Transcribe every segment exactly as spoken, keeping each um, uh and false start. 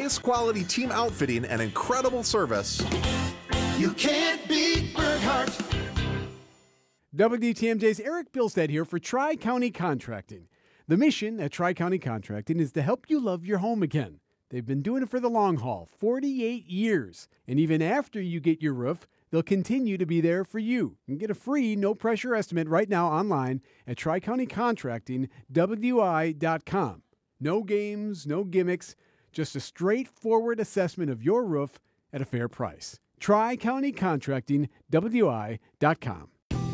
highest quality team outfitting and incredible service. You can't beat Burghardt. W D T M J's Eric Bilstead here for Tri-County Contracting. The mission at Tri-County Contracting is to help you love your home again. They've been doing it for the long haul, forty-eight years. And even after you get your roof, they'll continue to be there for you. You can get a free, no-pressure estimate right now online at tri county contracting w i dot com. No games, no gimmicks, just a straightforward assessment of your roof at a fair price. tri county contracting w i dot com.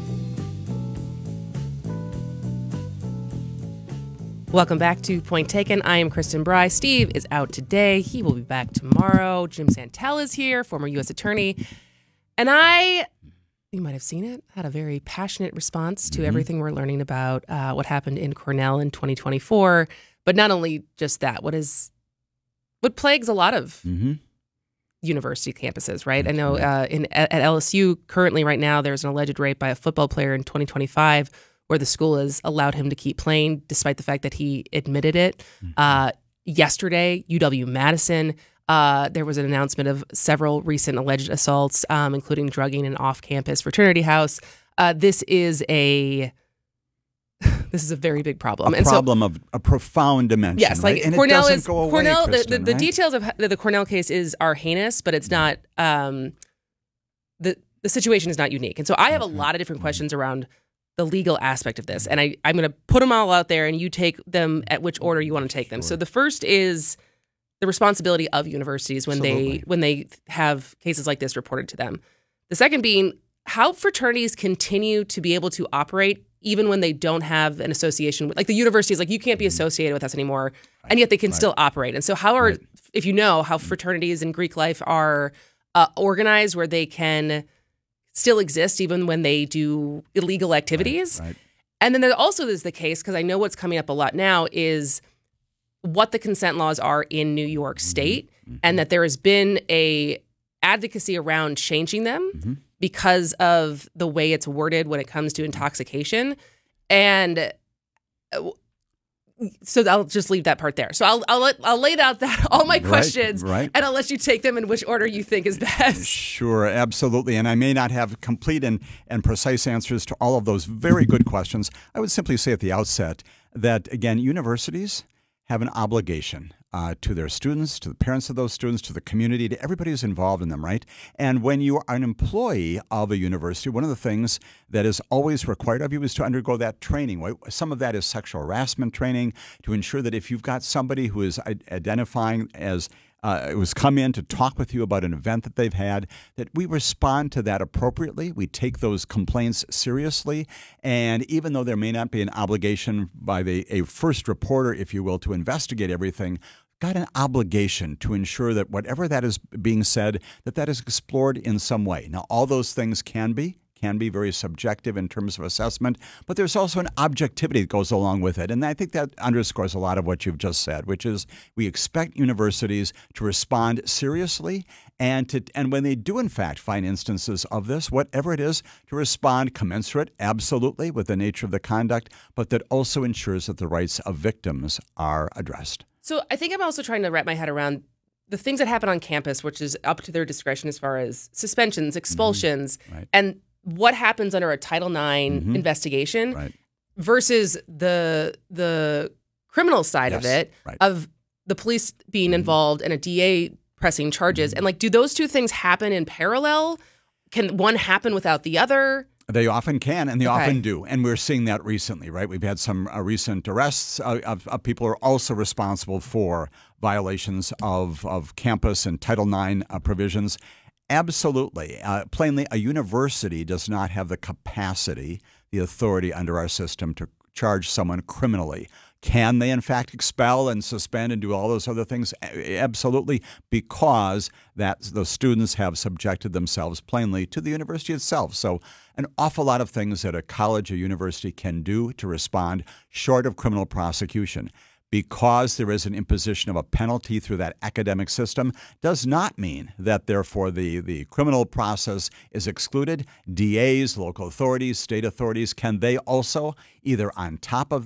Welcome back to Point Taken. I am Kristen Bry. Steve is out today. He will be back tomorrow. Jim Santel is here, former U S attorney. And I, you might have seen it, had a very passionate response to mm-hmm. everything we're learning about uh, what happened in Cornell in twenty twenty-four. But not only just that, what is what plagues a lot of mm-hmm. university campuses, right? That's I know right. uh, in at L S U currently right now there's an alleged rape by a football player in twenty twenty-five where the school has allowed him to keep playing despite the fact that he admitted it. Mm-hmm. Uh, yesterday, U W-Madison, uh, there was an announcement of several recent alleged assaults, um, including drugging an off-campus fraternity house. Uh, this is a this is a very big problem. A and problem so, of a profound dimension. Yes, like right? and Cornell it is go away, Cornell. Kristen, the the, the right? details of the, the Cornell case is are heinous, but it's not. Um, the The situation is not unique, and so I have a lot of different questions around the legal aspect of this, and I, I'm going to put them all out there, and you take them at which order you want to take them. Sure. So the first is the responsibility of universities when Absolutely. they when they have cases like this reported to them. The second being how fraternities continue to be able to operate even when they don't have an association with, like the university is like, you can't be associated with us anymore, right. and yet they can right. still operate. And so how are, right. if you know how fraternities in Greek life are uh, organized where they can still exist even when they do illegal activities. Right, right. And then there also is the case, because I know what's coming up a lot now, is what the consent laws are in New York State, mm-hmm. and that there has been a advocacy around changing them mm-hmm. because of the way it's worded when it comes to intoxication. And so I'll just leave that part there. So I'll I'll, let, I'll lay out that all my questions, right, right. and I'll let you take them in which order you think is best. Sure, absolutely. And I may not have complete and, and precise answers to all of those very good questions. I would simply say at the outset that, again, universities have an obligation uh, to their students, to the parents of those students, to the community, to everybody who's involved in them, right? And when you are an employee of a university, one of the things that is always required of you is to undergo that training. Some of that is sexual harassment training to ensure that if you've got somebody who is identifying as Uh, it was come in to talk with you about an event that they've had, that we respond to that appropriately. We take those complaints seriously. And even though there may not be an obligation by the a first reporter, if you will, to investigate everything, got an obligation to ensure that whatever that is being said, that that is explored in some way. Now, all those things can be. can be very subjective in terms of assessment, but there's also an objectivity that goes along with it. And I think that underscores a lot of what you've just said, which is we expect universities to respond seriously and to and when they do in fact find instances of this, whatever it is, to respond commensurate, absolutely, with the nature of the conduct, but that also ensures that the rights of victims are addressed. So I think I'm also trying to wrap my head around the things that happen on campus, which is up to their discretion as far as suspensions, expulsions, mm-hmm. right. and what happens under a Title nine mm-hmm. investigation right. versus the the criminal side yes. of it, right. of the police being mm-hmm. involved and a D A pressing charges. Mm-hmm. And like, do those two things happen in parallel? Can one happen without the other? They often can, and they okay. often do. And we're seeing that recently, right? We've had some uh, recent arrests uh, of, of people who are also responsible for violations of, of campus and Title nine uh, provisions. Absolutely. Uh, plainly, a university does not have the capacity, the authority under our system to charge someone criminally. Can they, in fact, expel and suspend and do all those other things? Absolutely, because that the students have subjected themselves plainly to the university itself. So an awful lot of things that a college or university can do to respond short of criminal prosecution. Because there is an imposition of a penalty through that academic system does not mean that, therefore, the, the criminal process is excluded. D As, local authorities, state authorities, can they also, either on top of that,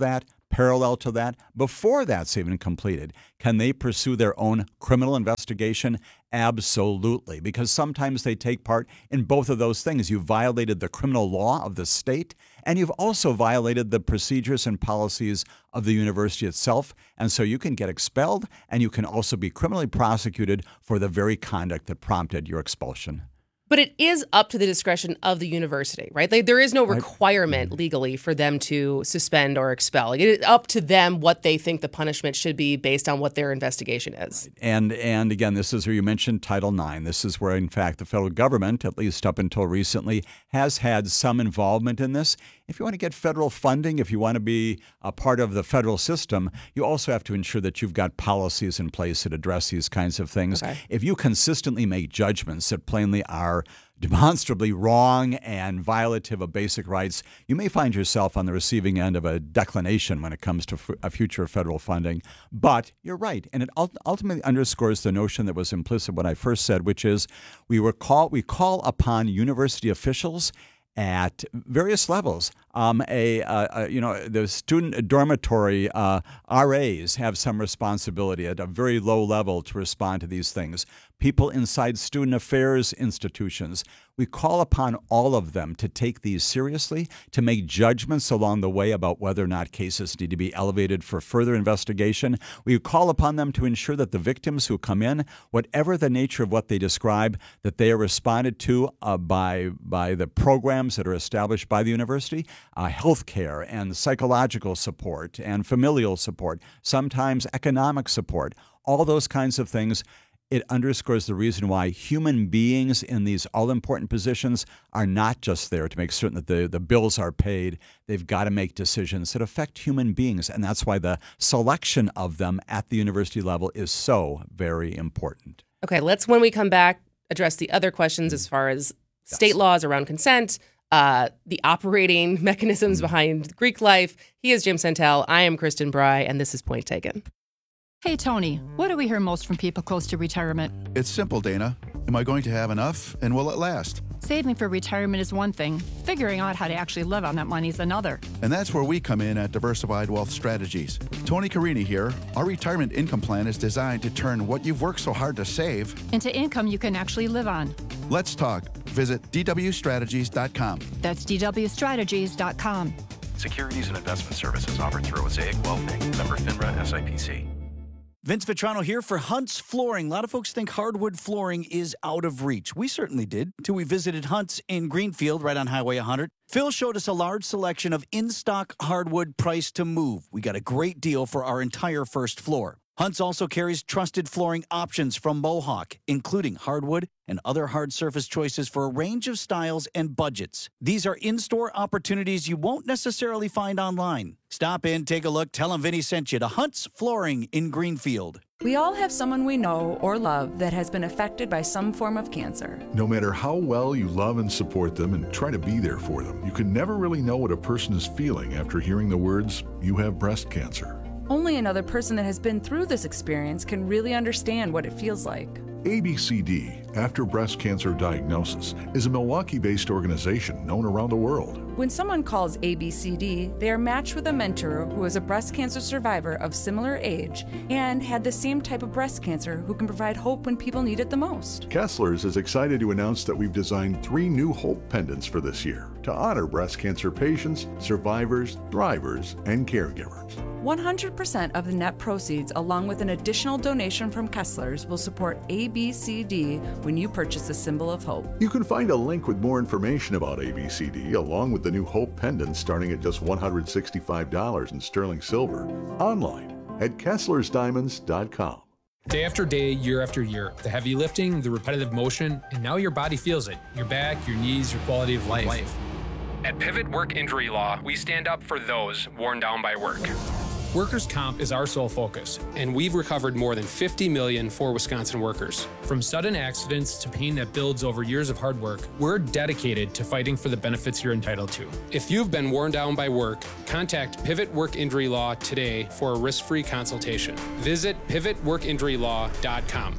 Parallel to that, before that's even completed, can they pursue their own criminal investigation? Absolutely, because sometimes they take part in both of those things. You've violated the criminal law of the state, and you've also violated the procedures and policies of the university itself. And so you can get expelled, and you can also be criminally prosecuted for the very conduct that prompted your expulsion. But it is up to the discretion of the university, right? Like, there is no requirement legally for them to suspend or expel. It is up to them what they think the punishment should be based on what their investigation is. And and again, this is where you mentioned Title nine. This is where, in fact, the federal government, at least up until recently, has had some involvement in this. If you want to get federal funding, if you want to be a part of the federal system, you also have to ensure that you've got policies in place that address these kinds of things. Okay. If you consistently make judgments that plainly are demonstrably wrong and violative of basic rights, you may find yourself on the receiving end of a declination when it comes to f- a future federal funding. But you're right, and it ult- ultimately underscores the notion that was implicit when I first said, which is we were call we call upon university officials at various levels. Um, a, uh, a you know the student dormitory uh, R As have some responsibility at a very low level to respond to these things. People inside student affairs institutions. We call upon all of them to take these seriously, to make judgments along the way about whether or not cases need to be elevated for further investigation. We call upon them to ensure that the victims who come in, whatever the nature of what they describe, that they are responded to uh, by by the programs that are established by the university, uh, health care and psychological support and familial support, sometimes economic support, all those kinds of things. It underscores the reason why human beings in these all-important positions are not just there to make certain that the, the bills are paid. They've got to make decisions that affect human beings, and that's why the selection of them at the university level is so very important. Okay, let's, when we come back, address the other questions as far as state Yes. laws around consent, uh, the operating mechanisms behind Greek life. He is Jim Santel. I am Kristen Bry, and this is Point Taken. Hey, Tony, what do we hear most from people close to retirement? It's simple, Dana. Am I going to have enough, and will it last? Saving for retirement is one thing. Figuring out how to actually live on that money is another. And that's where we come in at Diversified Wealth Strategies. Tony Carini here. Our retirement income plan is designed to turn what you've worked so hard to save Into income you can actually live on. Let's talk. Visit d w strategies dot com. That's d w strategies dot com. Securities and investment services offered through Mosaic Wealth Incorporated. Member FINRA S I P C. Vince Vitrano here for Hunt's Flooring. A lot of folks think hardwood flooring is out of reach. We certainly did, until we visited Hunt's in Greenfield, right on Highway one hundred. Phil showed us a large selection of in-stock hardwood priced to move. We got a great deal for our entire first floor. Hunt's also carries trusted flooring options from Mohawk, including hardwood and other hard surface choices for a range of styles and budgets. These are in-store opportunities you won't necessarily find online. Stop in, take a look, tell them Vinny sent you to Hunt's Flooring in Greenfield. We all have someone we know or love that has been affected by some form of cancer. No matter how well you love and support them and try to be there for them, you can never really know what a person is feeling after hearing the words, "You have breast cancer." Only another person that has been through this experience can really understand what it feels like. A B C D, After Breast Cancer Diagnosis, is a Milwaukee-based organization known around the world. When someone calls A B C D, they are matched with a mentor who is a breast cancer survivor of similar age and had the same type of breast cancer who can provide hope when people need it the most. Kessler's is excited to announce that we've designed three new Hope pendants for this year to honor breast cancer patients, survivors, thrivers, and caregivers. one hundred percent of the net proceeds, along with an additional donation from Kessler's, will support A B C D when you purchase a symbol of hope. You can find a link with more information about A B C D, along with the new Hope pendants starting at just one hundred sixty-five dollars in sterling silver, online at kesslers diamonds dot com. Day after day, year after year, the heavy lifting, the repetitive motion, and now your body feels it. Your back, your knees, your quality of life. life. At Pivot Work Injury Law, we stand up for those worn down by work. Workers' comp is our sole focus, and we've recovered more than fifty million dollars for Wisconsin workers. From sudden accidents to pain that builds over years of hard work, we're dedicated to fighting for the benefits you're entitled to. If you've been worn down by work, contact Pivot Work Injury Law today for a risk-free consultation. Visit pivot work injury law dot com.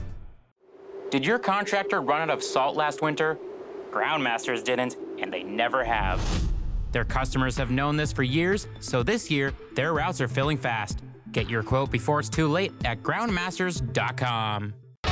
Did your contractor run out of salt last winter? Groundmasters didn't, and they never have. Their customers have known this for years, so this year, their routes are filling fast. Get your quote before it's too late at ground masters dot com.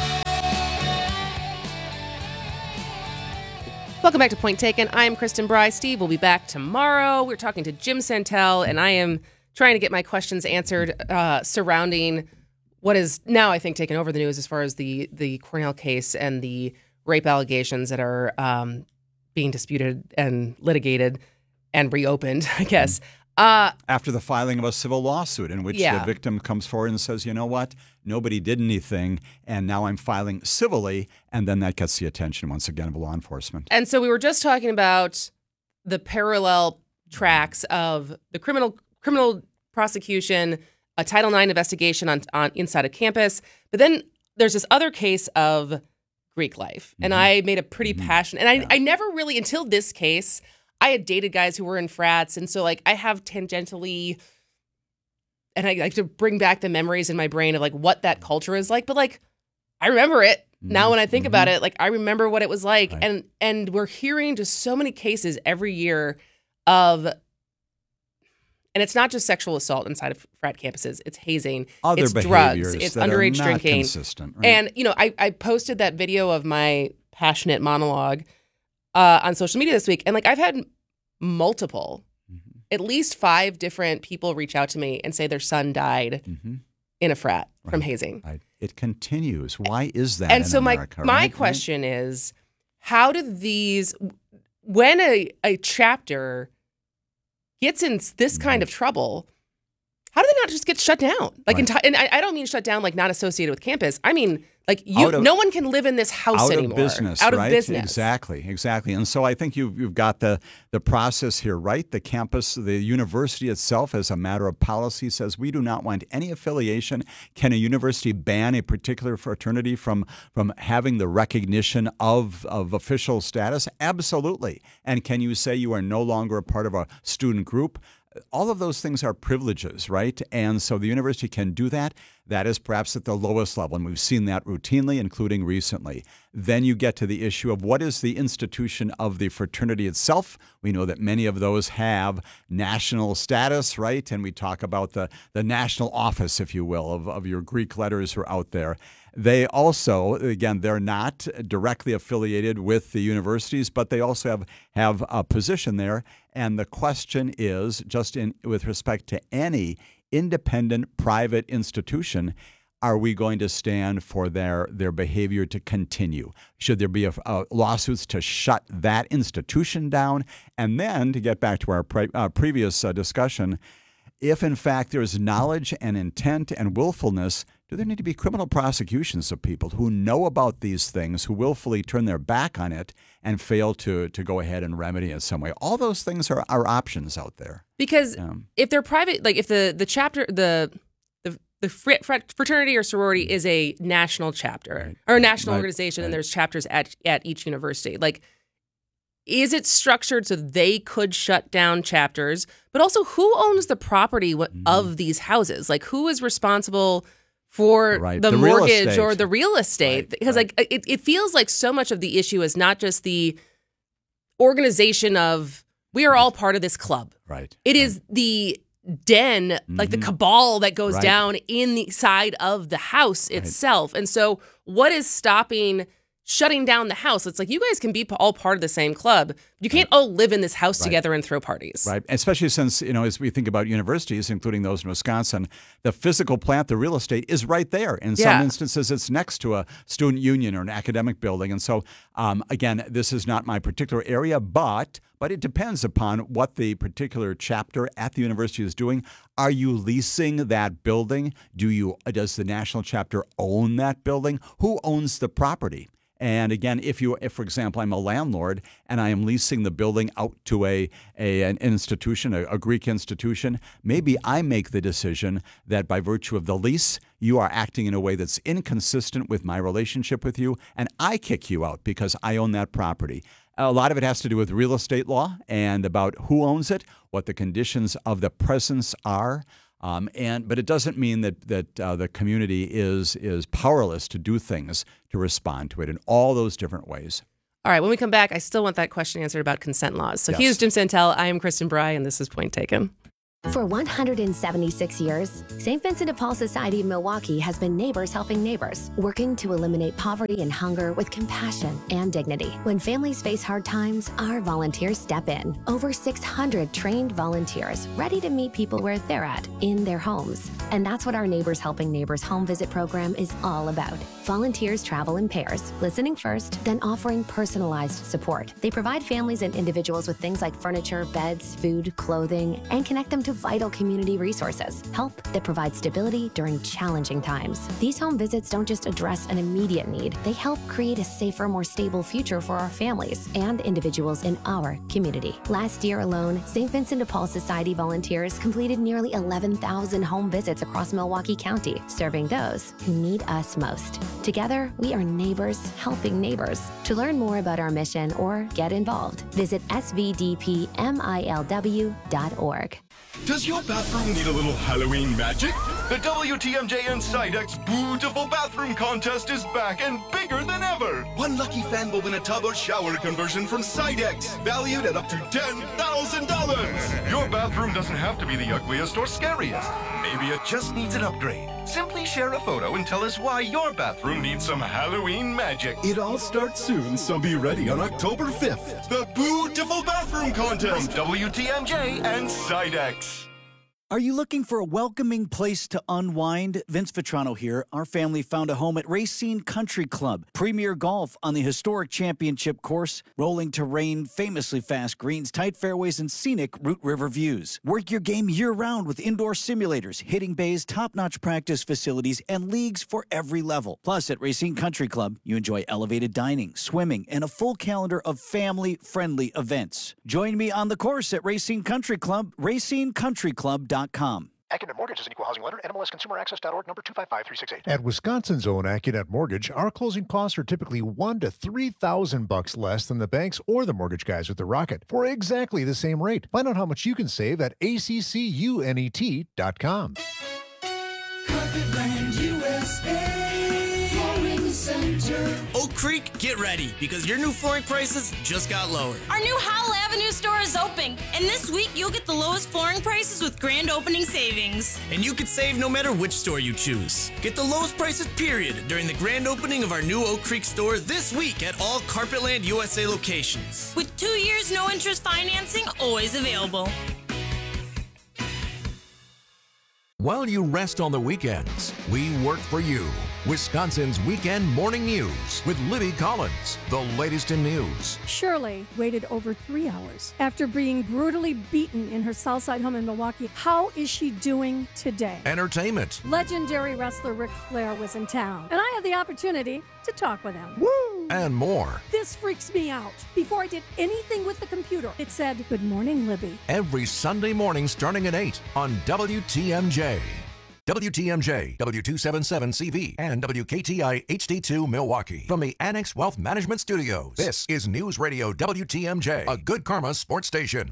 Welcome back to Point Taken. I'm Kristen Bry. Steve will be back tomorrow. We're talking to Jim Santel, and I am trying to get my questions answered uh, surrounding what is now, I think, taken over the news as far as the the Cornell case and the rape allegations that are um, being disputed and litigated and reopened, I guess. Uh, After the filing of a civil lawsuit in which yeah. the victim comes forward and says, you know what, nobody did anything, and now I'm filing civilly, and then that gets the attention once again of law enforcement. And so we were just talking about the parallel tracks of the criminal criminal prosecution, a Title nine investigation on, on inside a campus, but then there's this other case of Greek life, mm-hmm. and I made a pretty mm-hmm. passionate, and I, yeah. I never really, until this case, I had dated guys who were in frats, and so like I have tangentially, and I, I have to bring back the memories in my brain of like what that culture is like. But like I remember it mm-hmm. now when I think mm-hmm. about it. Like I remember what it was like, right. and and we're hearing just so many cases every year of, and it's not just sexual assault inside of frat campuses. It's hazing, other it's drugs, it's underage drinking, consistent, right? And you know I I posted that video of my passionate monologue Uh, on social media this week. And like I've had multiple, mm-hmm. at least five different people reach out to me and say their son died mm-hmm. in a frat right. from hazing. Right. It continues. Why is that and in so America? my, my right? question right? is, how do these, when a, a chapter gets in this kind of trouble, how do they not just get shut down? Like, right. enti- and I, I don't mean shut down like not associated with campus. I mean, like you, of, no one can live in this house out anymore. Out of business, out of right? business. Exactly, exactly. And so I think you've you've got the the process here, right? The campus, the university itself, as a matter of policy, says we do not want any affiliation. Can a university ban a particular fraternity from from having the recognition of of official status? Absolutely. And can you say you are no longer a part of a student group? All of those things are privileges, right? And so the university can do that. That is perhaps at the lowest level, and we've seen that routinely, including recently. Then you get to the issue of what is the institution of the fraternity itself. We know that many of those have national status, right? And we talk about the, the national office, if you will, of, of your Greek letters who are out there. They also, again, they're not directly affiliated with the universities, but they also have, have a position there. And the question is, just in with respect to any independent private institution, are we going to stand for their, their behavior to continue? Should there be a, a lawsuits to shut that institution down? And then, to get back to our pre, uh, previous uh, discussion, if in fact there is knowledge and intent and willfulness, do there need to be criminal prosecutions of people who know about these things, who willfully turn their back on it and fail to to go ahead and remedy it in some way? All those things are, are options out there. Because um, if they're private, like if the, the chapter, the the the fraternity or sorority is a national chapter right, or a national right, organization, right. and there's chapters at at each university, like, is it structured so they could shut down chapters? But also, who owns the property mm-hmm. of these houses? Like, who is responsible for right. the, the mortgage or the real estate? Right, because right. like it, it feels like so much of the issue is not just the organization of we are all part of this club. Right. It right. is the den, mm-hmm. like the cabal that goes right. down in the side of the house right. itself. And so what is stopping shutting down the house? It's like, you guys can be all part of the same club. You can't all live in this house right. together and throw parties. Right. Especially since, you know, as we think about universities, including those in Wisconsin, the physical plant, the real estate is right there. In yeah. some instances, it's next to a student union or an academic building. And so, um, again, this is not my particular area, but but it depends upon what the particular chapter at the university is doing. Are you leasing that building? Do you does the national chapter own that building? Who owns the property? And again, if you, if for example, I'm a landlord and I am leasing the building out to a, a an institution, a, a Greek institution, maybe I make the decision that by virtue of the lease, you are acting in a way that's inconsistent with my relationship with you, and I kick you out because I own that property. A lot of it has to do with real estate law and about who owns it, what the conditions of the presence are. Um, and but it doesn't mean that that uh, the community is is powerless to do things to respond to it in all those different ways. All right, when we come back, I still want that question answered about consent laws. So Yes. he is Jim Santel. I am Kristen Bry, and this is Point Taken. For one hundred seventy-six years, Saint Vincent de Paul Society of Milwaukee has been neighbors helping neighbors, working to eliminate poverty and hunger with compassion and dignity. When families face hard times, our volunteers step in. Over six hundred trained volunteers ready to meet people where they're at, in their homes. And that's what our Neighbors Helping Neighbors home visit program is all about. Volunteers travel in pairs, listening first, then offering personalized support. They provide families and individuals with things like furniture, beds, food, clothing, and connect them to vital community resources, help that provides stability during challenging times. These home visits don't just address an immediate need, they help create a safer, more stable future for our families and individuals in our community. Last year alone, Saint Vincent de Paul Society volunteers completed nearly eleven thousand home visits across Milwaukee County, serving those who need us most. Together, we are neighbors helping neighbors. To learn more about our mission or get involved, visit S V D P M I L W dot org. Does your bathroom need a little Halloween magic? The W T M J and Sidex Beautiful Bathroom Contest is back and bigger than ever! One lucky fan will win a tub or shower conversion from Sidex, valued at up to ten thousand dollars! Your bathroom doesn't have to be the ugliest or scariest. Maybe it just needs an upgrade. Simply share a photo and tell us why your bathroom needs some Halloween magic. It all starts soon, so be ready on October fifth. The Beautiful Bathroom Contest from W T M J and Sidex. Are you looking for a welcoming place to unwind? Vince Vitrano here. Our family found a home at Racine Country Club. Premier golf on the historic championship course, rolling terrain, famously fast greens, tight fairways, and scenic Root River views. Work your game year-round with indoor simulators, hitting bays, top-notch practice facilities, and leagues for every level. Plus, at Racine Country Club, you enjoy elevated dining, swimming, and a full calendar of family-friendly events. Join me on the course at Racine Country Club, racine country club dot com. Accunet Mortgage is an equal housing lender. N M L S Consumer Access dot org, number two five five three six eight. At Wisconsin's own Accunet Mortgage, our closing costs are typically one to three thousand bucks less than the banks or the mortgage guys with the Rocket for exactly the same rate. Find out how much you can save at A C C U N E T dot com. Carpetland U S A Flooring Center. Oak Creek, get ready because your new flooring prices just got lowered. Our new Howell Avenue store is open, and this week you'll get the lowest flooring prices with grand opening savings. And you could save no matter which store you choose. Get the lowest prices, period, during the grand opening of our new Oak Creek store this week at all Carpetland U S A locations. With two years no interest financing always available. While you rest on the weekends, we work for you. Wisconsin's Weekend Morning News with Libby Collins. The latest in news. Shirley waited over three hours after being brutally beaten in her Southside home in Milwaukee. How is she doing today? Entertainment. Legendary wrestler Ric Flair was in town, and I had the opportunity to talk with him. Woo! And more. This freaks me out. Before I did anything with the computer, it said, "Good morning, Libby." Every Sunday morning starting at eight on W T M J. W T M J, W two seventy-seven C V, and W K T I H D two Milwaukee. From the Annex Wealth Management Studios, this is News Radio W T M J, a Good Karma sports station.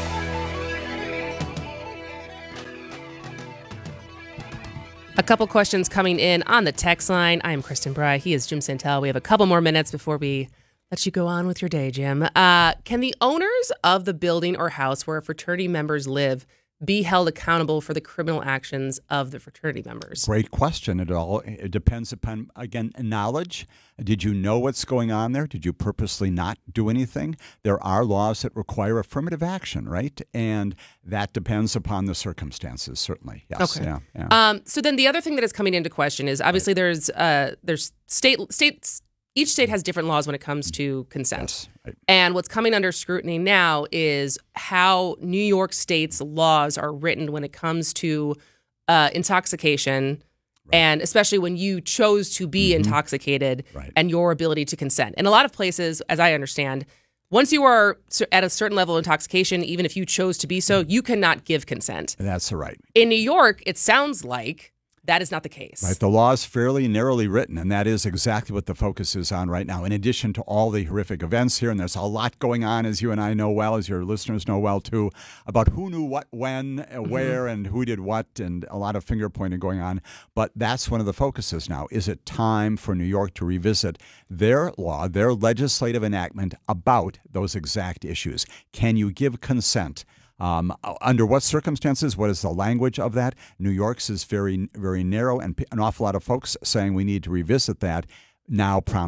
A couple questions coming in on the text line. I am Kristen Bry. He is Jim Santel. We have a couple more minutes before we let you go on with your day, Jim. Uh, can the owners of the building or house where fraternity members live be held accountable for the criminal actions of the fraternity members? Great question. It all it depends upon, again, knowledge. Did you know what's going on there? Did you purposely not do anything? There are laws that require affirmative action, right? And that depends upon the circumstances, certainly. Yes. Okay. Yeah, yeah. Um, so then the other thing that is coming into question is obviously right. there's uh, there's state states. Each state has different laws when it comes to consent. Yes, right. And what's coming under scrutiny now is how New York State's laws are written when it comes to uh, intoxication, right. and especially when you chose to be mm-hmm. intoxicated right. and your ability to consent. In a lot of places, as I understand, once you are at a certain level of intoxication, even if you chose to be so, you cannot give consent. That's right. In New York, it sounds like that is not the case. Right. The law is fairly narrowly written, and that is exactly what the focus is on right now. In addition to all the horrific events here, and there's a lot going on, as you and I know well, as your listeners know well too, about who knew what when, uh, where, and who did what, and a lot of finger pointing going on. But that's one of the focuses now. Is it time for New York to revisit their law, their legislative enactment about those exact issues? Can you give consent? Um, under what circumstances? What is the language of that? New York's is very, very narrow, and an awful lot of folks saying we need to revisit that now prompts